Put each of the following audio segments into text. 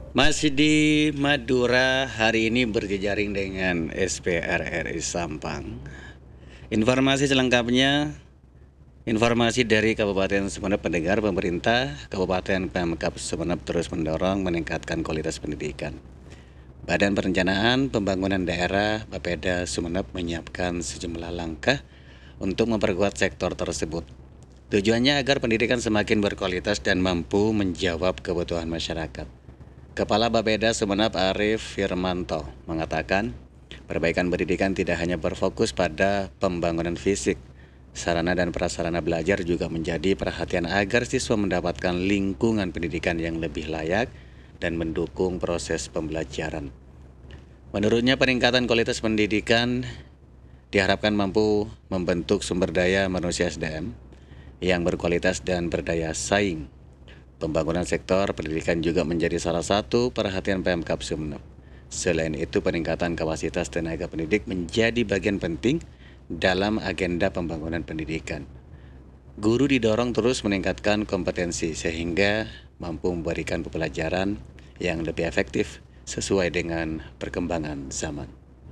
Masih di Madura, hari ini berjejaring dengan SPRRI Sampang. Informasi selengkapnya, informasi dari Kabupaten Sumeneb pendengar pemerintah Kabupaten Pemkab Sumeneb terus mendorong meningkatkan kualitas pendidikan. Badan Perencanaan Pembangunan Daerah Bapeda Sumeneb menyiapkan sejumlah langkah untuk memperkuat sektor tersebut. Tujuannya agar pendidikan semakin berkualitas dan mampu menjawab kebutuhan masyarakat. Kepala Bapeda Sumeneb Arif Firmanto mengatakan, perbaikan pendidikan tidak hanya berfokus pada pembangunan fisik, sarana dan prasarana belajar juga menjadi perhatian agar siswa mendapatkan lingkungan pendidikan yang lebih layak dan mendukung proses pembelajaran. Menurutnya, peningkatan kualitas pendidikan diharapkan mampu membentuk sumber daya manusia SDM yang berkualitas dan berdaya saing. Pembangunan sektor pendidikan juga menjadi salah satu perhatian Pemkab Sumeneb. Selain itu, peningkatan kapasitas tenaga pendidik menjadi bagian penting dalam agenda pembangunan pendidikan. Guru didorong terus meningkatkan kompetensi sehingga mampu memberikan pembelajaran yang lebih efektif sesuai dengan perkembangan zaman.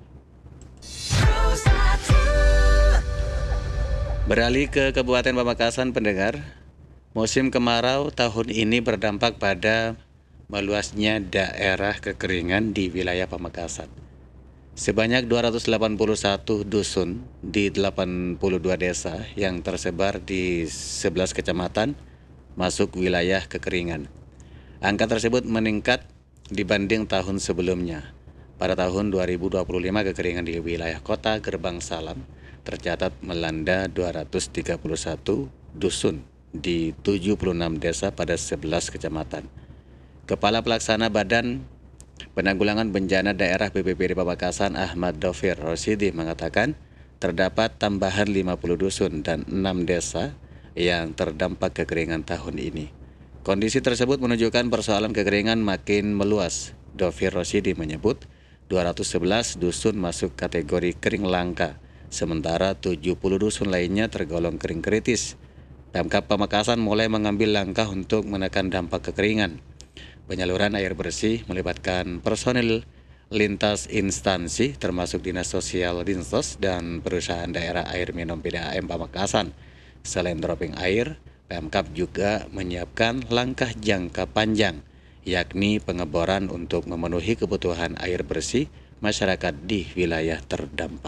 Beralih ke Kabupaten Pamekasan pendengar, musim kemarau tahun ini berdampak pada meluasnya daerah kekeringan di wilayah Pamekasan. Sebanyak 281 dusun di 82 desa yang tersebar di 11 kecamatan masuk wilayah kekeringan. Angka tersebut meningkat dibanding tahun sebelumnya. Pada tahun 2025 kekeringan di wilayah kota Gerbang Salam tercatat melanda 231 dusun di 76 desa pada 11 kecamatan. Kepala Pelaksana Badan Penanggulangan Bencana Daerah BPBD Pamekasan Ahmad Dovir Rosidi mengatakan terdapat tambahan 50 dusun dan 6 desa yang terdampak kekeringan tahun ini. Kondisi tersebut menunjukkan persoalan kekeringan makin meluas. Dovir Rosidi menyebut 211 dusun masuk kategori kering langka, sementara 70 dusun lainnya tergolong kering kritis. Pemkab Pamekasan mulai mengambil langkah untuk menekan dampak kekeringan. Penyaluran air bersih melibatkan personil lintas instansi termasuk Dinas Sosial Dinsos dan Perusahaan Daerah Air Minum PDAM Pamekasan. Selain dropping air, Pemkab juga menyiapkan langkah jangka panjang, yakni pengeboran untuk memenuhi kebutuhan air bersih masyarakat di wilayah terdampak.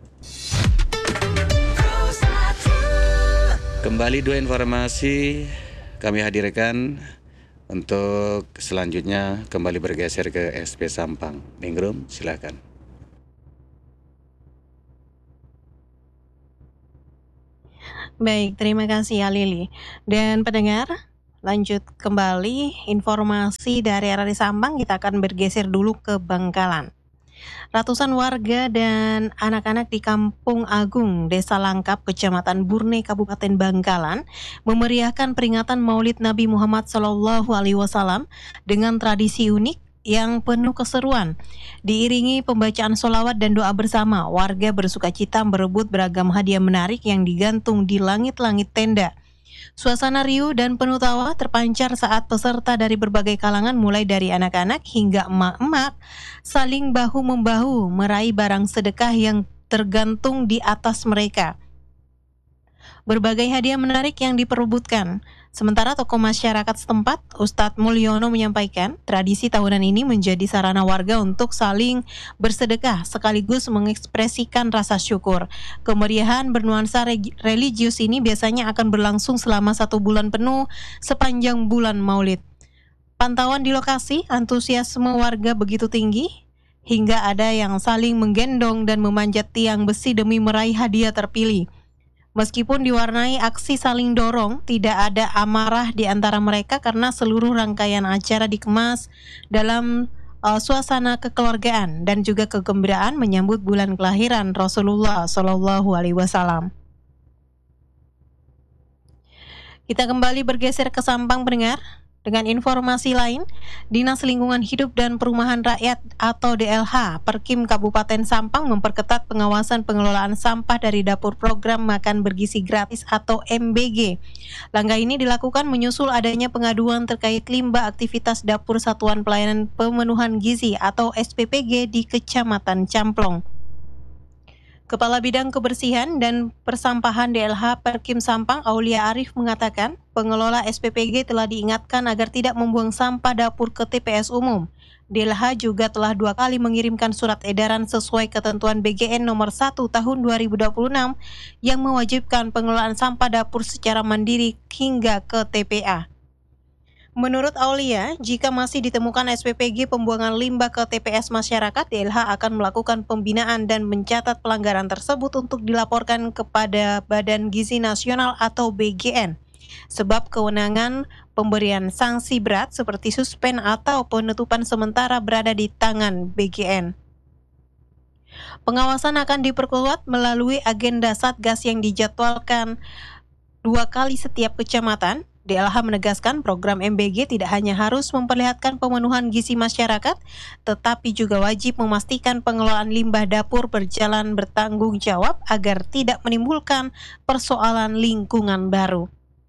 Kembali dua informasi kami hadirkan. Untuk selanjutnya kembali bergeser ke SP Sampang. Ningrum, silakan. Baik, terima kasih ya Lili. Dan pendengar, lanjut kembali informasi dari RRI Sampang, kita akan bergeser dulu ke Bangkalan. Ratusan warga dan anak-anak di Kampung Agung, Desa Langkap, Kecamatan Burne, Kabupaten Bangkalan, memeriahkan peringatan Maulid Nabi Muhammad SAW dengan tradisi unik yang penuh keseruan. Diiringi pembacaan sholawat dan doa bersama, warga bersukacita berebut beragam hadiah menarik yang digantung di langit-langit tenda. Suasana riuh dan penuh tawa terpancar saat peserta dari berbagai kalangan mulai dari anak-anak hingga emak-emak saling bahu-membahu meraih barang sedekah yang tergantung di atas mereka. Berbagai hadiah menarik yang diperebutkan. Sementara tokoh masyarakat setempat, Ustadz Mulyono menyampaikan, tradisi tahunan ini menjadi sarana warga untuk saling bersedekah sekaligus mengekspresikan rasa syukur. Kemeriahan bernuansa religius ini biasanya akan berlangsung selama 1 bulan penuh sepanjang bulan Maulid. Pantauan di lokasi, antusiasme warga begitu tinggi hingga ada yang saling menggendong dan memanjat tiang besi demi meraih hadiah terpilih. Meskipun diwarnai aksi saling dorong, tidak ada amarah di antara mereka karena seluruh rangkaian acara dikemas dalam suasana kekeluargaan dan juga kegembiraan menyambut bulan kelahiran Rasulullah SAW. Kita kembali bergeser ke Sampang pendengar. Dengan informasi lain, Dinas Lingkungan Hidup dan Perumahan Rakyat atau DLH Perkim Kabupaten Sampang memperketat pengawasan pengelolaan sampah dari dapur program makan bergizi gratis atau MBG. Langkah ini dilakukan menyusul adanya pengaduan terkait limbah aktivitas dapur Satuan Pelayanan Pemenuhan Gizi atau SPPG di Kecamatan Camplong. Kepala Bidang Kebersihan dan Persampahan DLH Perkim Sampang, Aulia Arif mengatakan, pengelola SPPG telah diingatkan agar tidak membuang sampah dapur ke TPS umum. DLH juga telah 2 kali mengirimkan surat edaran sesuai ketentuan BGN nomor 1 tahun 2026 yang mewajibkan pengelolaan sampah dapur secara mandiri hingga ke TPA. Menurut Aulia, jika masih ditemukan SPPG pembuangan limbah ke TPS masyarakat, DLH akan melakukan pembinaan dan mencatat pelanggaran tersebut untuk dilaporkan kepada Badan Gizi Nasional atau BGN. Sebab kewenangan pemberian sanksi berat seperti suspend atau penutupan sementara berada di tangan BGN. Pengawasan akan diperkuat melalui agenda Satgas yang dijadwalkan 2 kali setiap kecamatan. DLH menegaskan program MBG tidak hanya harus memperlihatkan pemenuhan gizi masyarakat, tetapi juga wajib memastikan pengelolaan limbah dapur berjalan bertanggung jawab agar tidak menimbulkan persoalan lingkungan baru.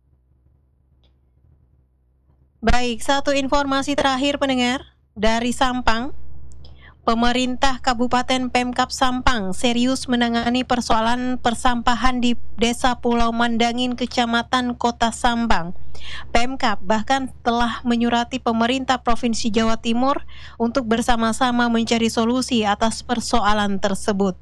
Baik, satu informasi terakhir pendengar dari Sampang. Pemerintah Kabupaten Pemkab Sampang serius menangani persoalan persampahan di Desa Pulau Mandangin, Kecamatan Kota Sampang. Pemkab bahkan telah menyurati pemerintah Provinsi Jawa Timur untuk bersama-sama mencari solusi atas persoalan tersebut.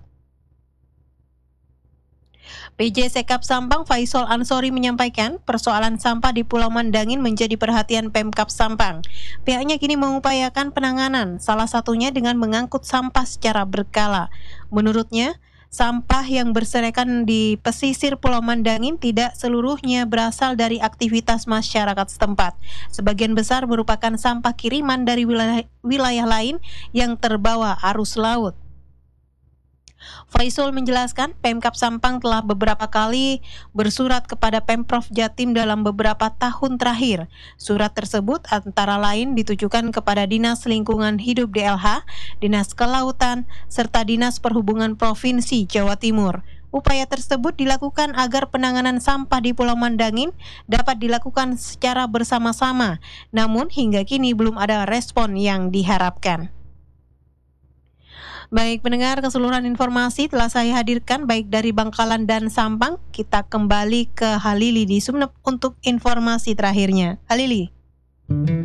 PJ Sekap Sampang Faisal Ansori menyampaikan persoalan sampah di Pulau Mandangin menjadi perhatian Pemkab Sampang. Pihaknya kini mengupayakan penanganan, salah satunya dengan mengangkut sampah secara berkala. Menurutnya, sampah yang berserakan di pesisir Pulau Mandangin tidak seluruhnya berasal dari aktivitas masyarakat setempat. Sebagian besar merupakan sampah kiriman dari wilayah lain yang terbawa arus laut. Faisal menjelaskan, Pemkab Sampang telah beberapa kali bersurat kepada Pemprov Jatim dalam beberapa tahun terakhir. Surat tersebut antara lain ditujukan kepada Dinas Lingkungan Hidup DLH, Dinas Kelautan, serta Dinas Perhubungan Provinsi Jawa Timur. Upaya tersebut dilakukan agar penanganan sampah di Pulau Mandangin dapat dilakukan secara bersama-sama, namun hingga kini belum ada respon yang diharapkan. Baik pendengar, keseluruhan informasi telah saya hadirkan baik dari Bangkalan dan Sampang. Kita kembali ke Halili di Sumeneb untuk informasi terakhirnya. Halili.